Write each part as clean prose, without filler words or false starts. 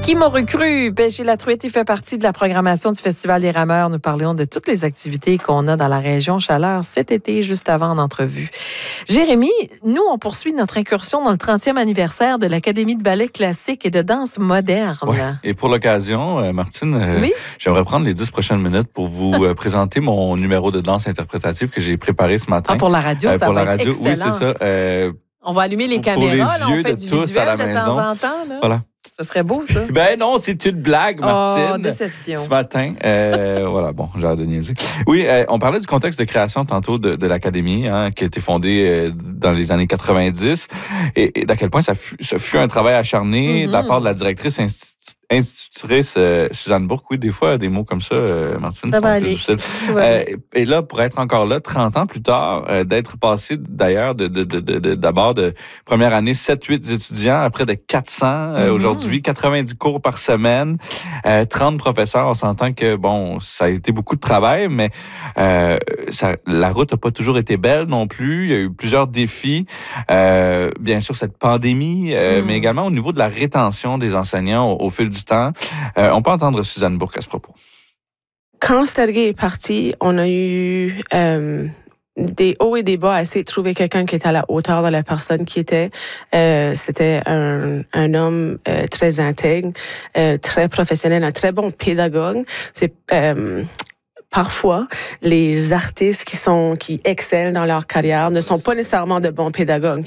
Qui m'aurait cru? Gilles Latruette fait partie de la programmation du Festival des Rameurs. Nous parlions de toutes les activités qu'on a dans la région Chaleur cet été, juste avant en entrevue. Jérémy, nous, on poursuit notre incursion dans le 30e anniversaire de l'Académie de ballet classique et de danse moderne. Ouais. Et pour l'occasion, Martine, oui? J'aimerais prendre les 10 prochaines minutes pour vous présenter mon numéro de danse interprétative que j'ai préparé ce matin. Ah, pour la radio, ça pour va la radio, être excellent. Oui, c'est ça. On va allumer les caméras, là, on fait du visuel à la maison. De temps en temps. Là. Voilà. Ça serait beau, ça. Ben non, c'est une blague, Martine. Oh, déception. Ce matin, voilà, bon, j'ai hâte de niaiser. Oui, on parlait du contexte de création tantôt de l'Académie, qui a été fondée dans les années 90, et d'à quel point ça fut un travail acharné de la part de la directrice institutrice Suzanne Bourque. Oui, des fois, des mots comme ça, Martine, ça sont va plus difficiles. Et là, pour être encore là, 30 ans plus tard, d'être passé d'ailleurs d'abord de première année, 7-8 étudiants à près de 400 aujourd'hui, 90 cours par semaine, 30 professeurs. On s'entend que, bon, ça a été beaucoup de travail, mais la route n'a pas toujours été belle non plus. Il y a eu plusieurs défis. Bien sûr, cette pandémie, mais également au niveau de la rétention des enseignants au fil du temps. On peut entendre Suzanne Bourque à ce propos. Quand Sergei est parti, on a eu des hauts et des bas à essayer de trouver quelqu'un qui était à la hauteur de la personne qui était. C'était un homme très intègre, très professionnel, un très bon pédagogue. C'est parfois, les artistes qui excellent dans leur carrière ne sont pas nécessairement de bons pédagogues.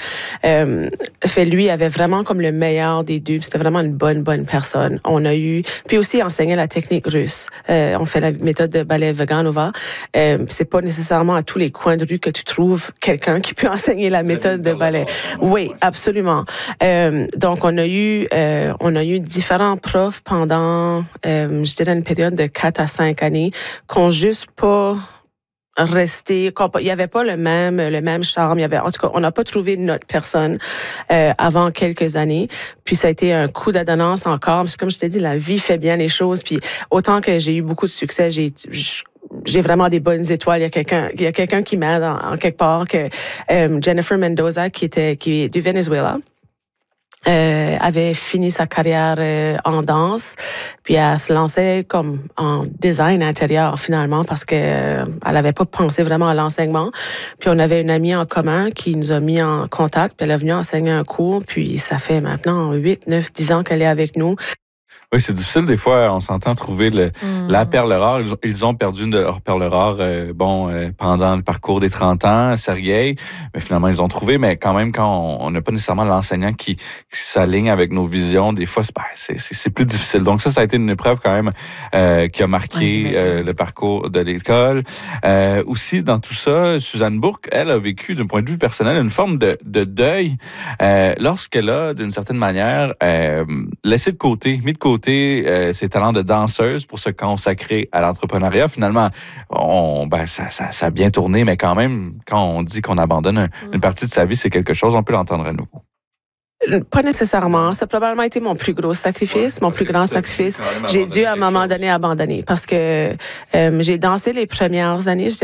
Lui avait vraiment comme le meilleur des deux. C'était vraiment une bonne personne. On a eu, puis aussi enseigné la technique russe. On fait la méthode de ballet Vaganova. C'est pas nécessairement à tous les coins de rue que tu trouves quelqu'un qui peut enseigner la méthode de ballet. Oui, absolument. Donc on a eu différents profs pendant, je dirais une période de 4 à 5 années. Qu'on juste pas resté, il y avait pas le même charme, en tout cas, on n'a pas trouvé notre personne avant quelques années, puis ça a été un coup d'adonnance encore, parce que comme je t'ai dit, la vie fait bien les choses, puis autant que j'ai eu beaucoup de succès, j'ai vraiment des bonnes étoiles. Il y a quelqu'un qui m'aide en quelque part, que Jennifer Mendoza, qui est du Venezuela. Avait fini sa carrière en danse, puis elle se lançait comme en design intérieur finalement parce que elle avait pas pensé vraiment à l'enseignement. Puis on avait une amie en commun qui nous a mis en contact, puis elle est venue enseigner un cours, puis ça fait maintenant 8, 9, 10 ans qu'elle est avec nous. Oui, c'est difficile des fois, on s'entend trouver la perle rare. Ils ont perdu leur perle rare pendant le parcours des 30 ans, Sergei, mais finalement ils ont trouvé, mais quand même quand on n'a pas nécessairement l'enseignant qui s'aligne avec nos visions, des fois c'est plus difficile. Donc ça a été une épreuve quand même qui a marqué le parcours de l'école. Aussi dans tout ça, Suzanne Bourque, elle a vécu d'un point de vue personnel une forme de deuil lorsqu'elle a d'une certaine manière laissé de côté, mis de côté ses talents de danseuse pour se consacrer à l'entrepreneuriat. Finalement, ça a bien tourné, mais quand même, quand on dit qu'on abandonne une partie de sa vie, c'est quelque chose, on peut l'entendre à nouveau. Pas nécessairement. Ça a probablement été mon plus gros sacrifice, mon plus grand sacrifice. J'ai dû à un moment donné abandonner parce que j'ai dansé les premières années.